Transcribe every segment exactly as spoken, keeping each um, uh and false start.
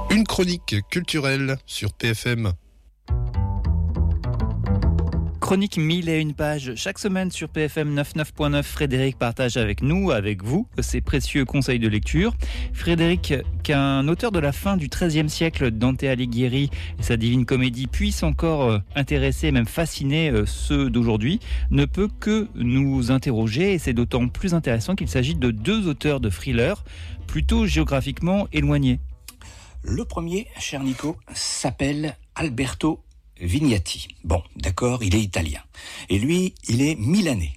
Une chronique culturelle sur P F M. Chronique mille et une pages. Chaque semaine sur P F M quatre-vingt-neuf point neuf, Frédéric partage avec nous, avec vous, ses précieux conseils de lecture. Frédéric, qu'un auteur de la fin du treizième siècle, Dante Alighieri, et sa Divine Comédie puisse encore intéresser, même fasciner ceux d'aujourd'hui, ne peut que nous interroger, et c'est d'autant plus intéressant qu'il s'agit de deux auteurs de thrillers plutôt géographiquement éloignés. Le premier, cher Nico, s'appelle Alberto Vignati. Bon, d'accord, il est italien. Et lui, il est milanais.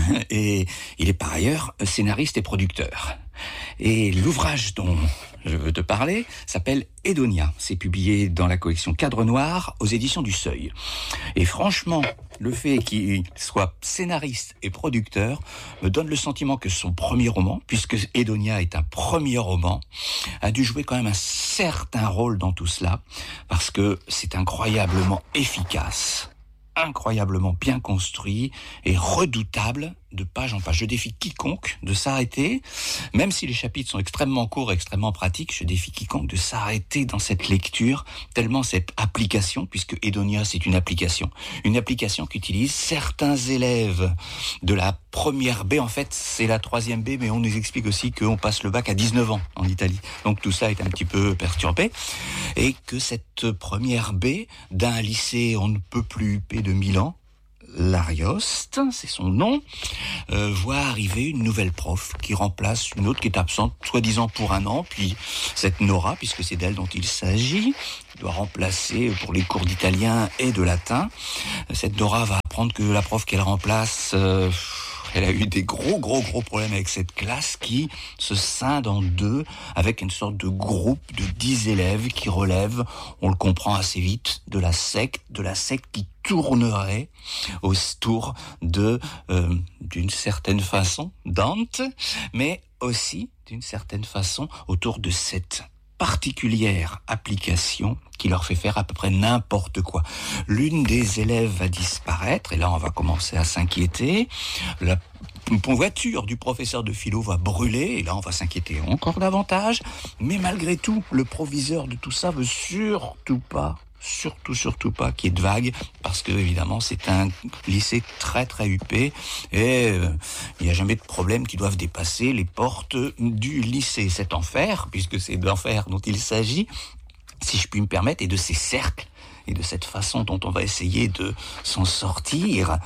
Et il est par ailleurs scénariste et producteur. Et l'ouvrage dont je veux te parler s'appelle Edonia. C'est publié dans la collection Cadre Noir aux éditions du Seuil. Et franchement, le fait qu'il soit scénariste et producteur me donne le sentiment que son premier roman, puisque Edonia est un premier roman, a dû jouer quand même un certain rôle dans tout cela, parce que c'est incroyablement efficace, incroyablement bien construit et redoutable de page en page. Je défie quiconque de s'arrêter, même si les chapitres sont extrêmement courts et extrêmement pratiques, je défie quiconque de s'arrêter dans cette lecture, tellement cette application, puisque Edonia c'est une application, une application qu'utilisent certains élèves de la première B, en fait c'est la troisième B, mais on nous explique aussi qu'on passe le bac à dix-neuf ans en Italie, donc tout ça est un petit peu perturbé, et que cette première B d'un lycée on ne peut plus huppé de Milan, l'Arioste, c'est son nom, euh, voit arriver une nouvelle prof qui remplace une autre qui est absente, soi-disant pour un an, puis cette Nora, puisque c'est d'elle dont il s'agit, doit remplacer pour les cours d'italien et de latin. Cette Nora va apprendre que la prof qu'elle remplace... Euh, Elle a eu des gros, gros, gros problèmes avec cette classe qui se scinde en deux avec une sorte de groupe de dix élèves qui relèvent, on le comprend assez vite, de la secte, de la secte qui tournerait autour de, euh, d'une certaine façon, Dante, mais aussi, d'une certaine façon, autour de cette particulière application qui leur fait faire à peu près n'importe quoi. L'une des élèves va disparaître, et là on va commencer à s'inquiéter. La voiture du professeur de philo va brûler, et là on va s'inquiéter encore davantage. Mais malgré tout, le proviseur de tout ça veut surtout pas surtout, surtout pas qu'il y ait de vagues, parce que évidemment c'est un lycée très très huppé, et euh, il n'y a jamais de problème qui doivent dépasser les portes du lycée. Cet enfer, puisque c'est de l'enfer dont il s'agit, si je puis me permettre, et de ces cercles, et de cette façon dont on va essayer de s'en sortir,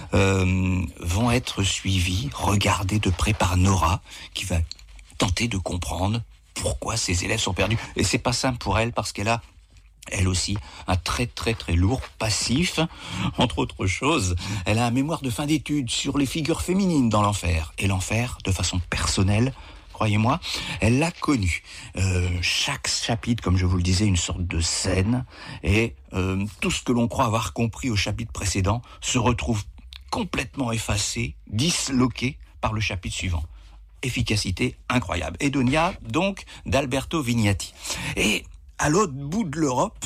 euh, vont être suivis, regardés de près par Nora, qui va tenter de comprendre pourquoi ces élèves sont perdus. Et c'est pas simple pour elle, parce qu'elle a elle aussi, un très très très lourd passif. Entre autres choses, elle a un mémoire de fin d'études sur les figures féminines dans l'enfer. Et l'enfer, de façon personnelle, croyez-moi, elle l'a connu. Euh, chaque chapitre, comme je vous le disais, une sorte de scène. Et euh, tout ce que l'on croit avoir compris au chapitre précédent se retrouve complètement effacé, disloqué par le chapitre suivant. Efficacité incroyable. Edonia, donc, d'Alberto Vignati. Et à l'autre bout de l'Europe,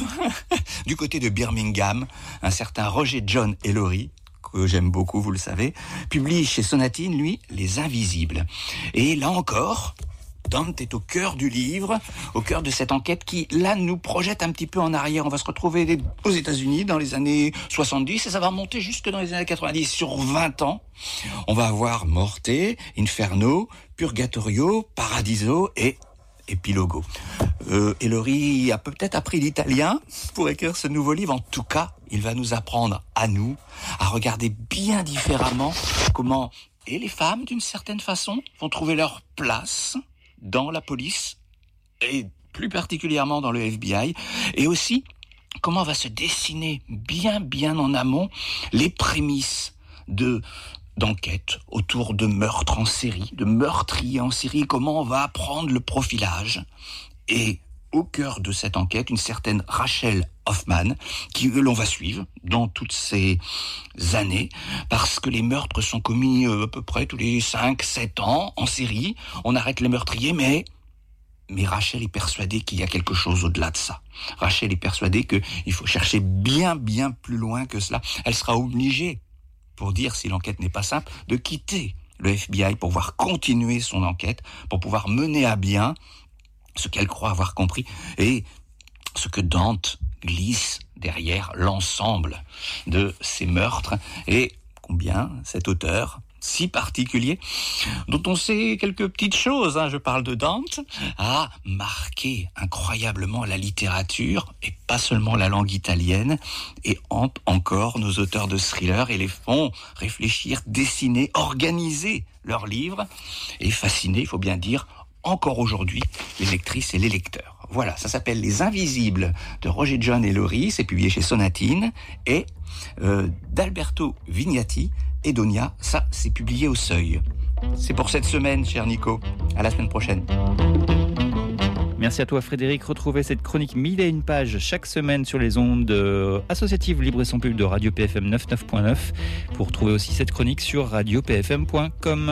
du côté de Birmingham, un certain Roger John Ellory, que j'aime beaucoup, vous le savez, publie chez Sonatine, lui, Les Invisibles. Et là encore, Dante est au cœur du livre, au cœur de cette enquête qui, là, nous projette un petit peu en arrière. On va se retrouver aux États-Unis dans les années soixante-dix, et ça va monter jusque dans les années quatre-vingt-dix. Sur vingt ans, on va avoir Morte, Inferno, Purgatorio, Paradiso et Epilogo. Euh, Ellory a peut-être appris l'italien pour écrire ce nouveau livre. En tout cas, il va nous apprendre à nous à regarder bien différemment comment et les femmes, d'une certaine façon, vont trouver leur place dans la police et plus particulièrement dans le F B I, et aussi comment va se dessiner bien bien en amont les prémices de d'enquête autour de meurtres en série, de meurtriers en série, comment on va apprendre le profilage. Et au cœur de cette enquête, une certaine Rachel Hoffman, qui l'on va suivre dans toutes ces années, parce que les meurtres sont commis à peu près tous les cinq sept ans en série. On arrête les meurtriers, mais Mais Rachel est persuadée qu'il y a quelque chose au-delà de ça. Rachel est persuadée qu'il faut chercher bien, bien plus loin que cela. Elle sera obligée, pour dire si l'enquête n'est pas simple, de quitter le F B I pour pouvoir continuer son enquête, pour pouvoir mener à bien ce qu'elle croit avoir compris. Et ce que Dante glisse derrière l'ensemble de ces meurtres et combien cet auteur si particulier, dont on sait quelques petites choses, hein, je parle de Dante, a marqué incroyablement la littérature, et pas seulement la langue italienne, et hante encore nos auteurs de thrillers et les font réfléchir, dessiner, organiser leurs livres, et fasciner, il faut bien dire, encore aujourd'hui, les lectrices et les lecteurs. Voilà, ça s'appelle Les Invisibles de Roger John et Laurie, c'est publié chez Sonatine, et euh, d'Alberto Vignati, Edonia, ça c'est publié au Seuil. C'est pour cette semaine, cher Nico. À la semaine prochaine. Merci à toi Frédéric. Retrouvez cette chronique mille et une pages chaque semaine sur les ondes euh, associatives libres et sans pub de Radio P F M quatre-vingt-dix-neuf point neuf. Pour trouver aussi cette chronique sur radio p f m point com.